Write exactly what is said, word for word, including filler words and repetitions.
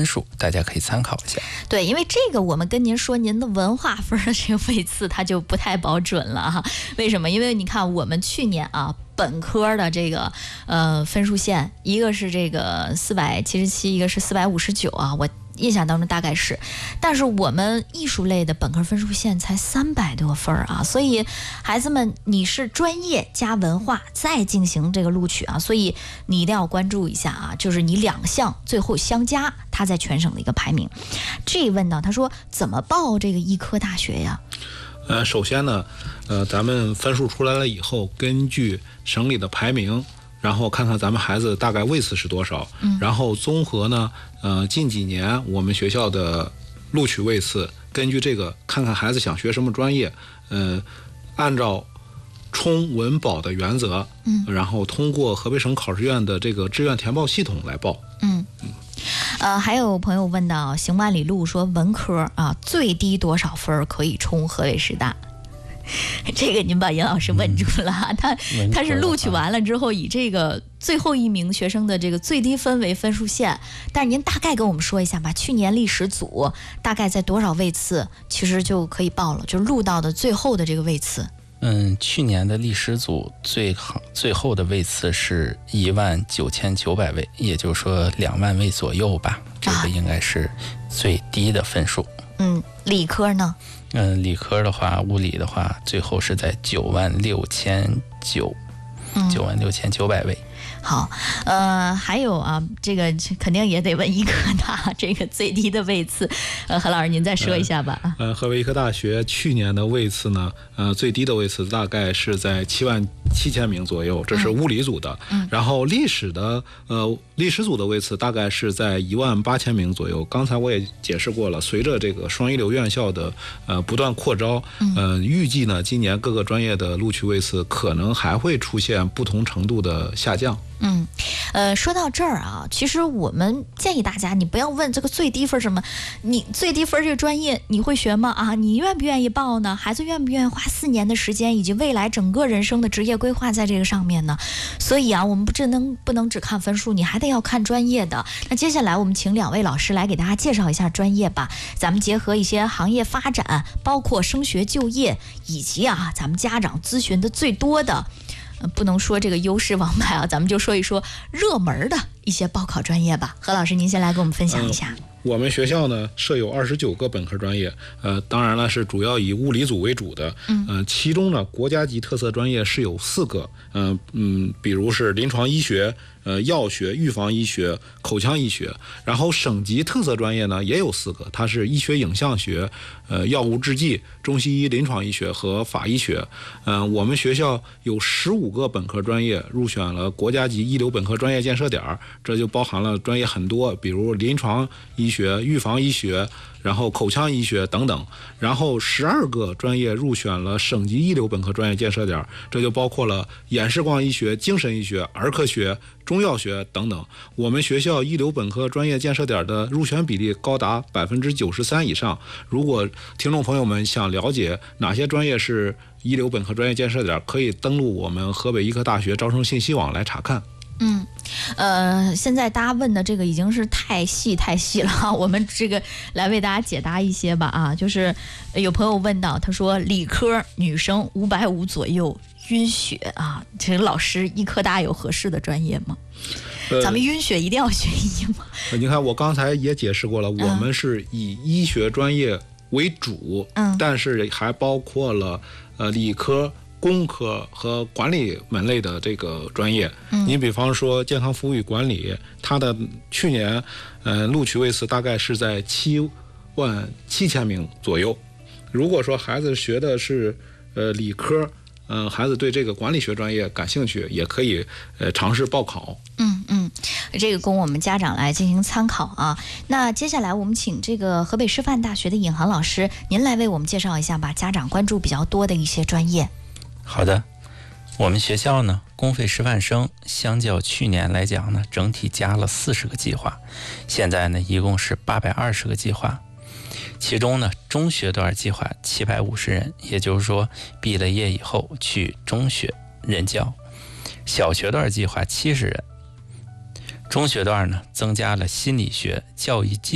数，大家可以参考一下。 对，因为这个我们跟您说，您的文化分的这个位次它就不太保准了哈。为什么？因为你看我们去年啊，本科的这个呃分数线，一个是这个四百七十七，一个是四百五十九啊，我印象当中大概是，但是我们艺术类的本科分数线才三百多分啊，所以孩子们你是专业加文化再进行这个录取啊，所以你一定要关注一下啊，就是你两项最后相加，它在全省的一个排名。这问到他说怎么报这个医科大学呀？ 呃，首先呢，呃，咱们分数出来了以后，根据省里的排名，然后看看咱们孩子大概位次是多少，嗯、然后综合呢，呃，近几年我们学校的录取位次，根据这个看看孩子想学什么专业，呃，按照冲文保的原则，嗯，然后通过河北省考试院的这个志愿填报系统来报， 嗯。嗯呃，还有朋友问到行万里路说文科啊，最低多少分可以冲河北师大？这个您把严老师问住了，嗯、他他是录取完了之后，以这个最后一名学生的这个最低分为分数线。但是您大概跟我们说一下吧，去年历史组大概在多少位次，其实就可以报了，就录到的最后的这个位次。 嗯，去年的历史组最好最后的位次是一万九千九百位，也就是说两万位左右吧，这个应该是最低的分数。啊、 嗯，理科呢？ 嗯，理科的话，物理的话，最后是在九万六千九，九万六千九百位。 好，呃，还有啊，这个肯定也得问医科大这个最低的位次，呃，何老师您再说一下吧。 呃，呃河北医科大学去年的位次呢，呃，最低的位次大概是在七万七千名左右，这是物理组的。嗯。然后历史的，呃，历史组的位次大概是在一万八千名左右。刚才我也解释过了，随着这个双一流院校的呃不断扩招，呃，预计呢，今年各个专业的录取位次可能还会出现不同程度的下降。 嗯，呃，说到这儿啊，其实我们建议大家，你不要问这个最低分什么，你最低分这个专业你会学吗？啊，你愿不愿意报呢？孩子愿不愿意花四年的时间以及未来整个人生的职业规划在这个上面呢？所以啊，我们不只能不能只看分数，你还得要看专业的。那接下来我们请两位老师来给大家介绍一下专业吧，咱们结合一些行业发展，包括升学就业，以及啊咱们家长咨询的最多的。呃，不能说这个优势王牌啊，咱们就说一说热门的一些报考专业吧。何老师，您先来给我们分享一下。 嗯、我们学校呢设有二十九个本科专业，呃，当然了是主要以物理组为主的，嗯、呃，其中呢国家级特色专业是有四个，嗯、呃、嗯，比如是临床医学。呃，药学、预防医学、口腔医学，然后省级特色专业呢也有四个，它是医学影像学、呃，药物制剂、中西医临床医学和法医学。嗯、呃，我们学校有十五个本科专业入选了国家级一流本科专业建设点，这就包含了专业很多，比如临床医学、预防医学。然后口腔医学等等，然后十二个专业入选了省级一流本科专业建设点，这就包括了眼视光医学、精神医学、儿科学、中药学等等。我们学校一流本科专业建设点的入选比例高达百分之九十三以上。如果听众朋友们想了解哪些专业是一流本科专业建设点，可以登录我们河北医科大学招生信息网来查看。 嗯，呃，现在大家问的这个已经是太细太细了，我们这个来为大家解答一些吧啊，就是有朋友问到，他说理科女生五百五左右晕血啊，这个老师医科大有合适的专业吗？呃、咱们晕血一定要学医吗？ 你看我刚才也解释过了，嗯、我们是以医学专业为主，嗯，但是还包括了呃理科。工科和管理门类的这个专业，嗯、你比方说健康服务与管理，它的去年，呃，录取位次大概是在七万七千名左右。如果说孩子学的是呃理科，嗯、呃，孩子对这个管理学专业感兴趣，也可以呃尝试报考。 嗯嗯，这个供我们家长来进行参考啊。那接下来我们请这个河北师范大学的尹航老师，您来为我们介绍一下吧，家长关注比较多的一些专业。 好的，我们学校呢，公费师范生相较去年来讲呢，整体加了四十个计划，现在呢，一共是八百二十个计划，其中呢，中学段计划七百五十人，也就是说，毕了业以后去中学任教；小学段计划七十人，中学段呢，增加了心理学、教育技